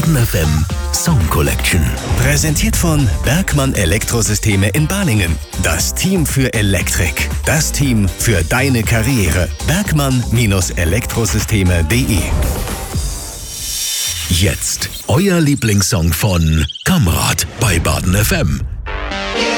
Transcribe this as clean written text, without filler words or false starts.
Baden FM Song Collection. Präsentiert von Bergmann Elektrosysteme in Balingen. Das Team für Elektrik. Das Team für deine Karriere. Bergmann-Elektrosysteme.de. Jetzt euer Lieblingssong von Kamerad bei Baden FM.